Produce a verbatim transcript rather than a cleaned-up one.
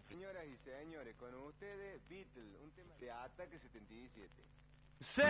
Señoras y señores, con ustedes, Beatle, un tema de Ataque setenta y siete.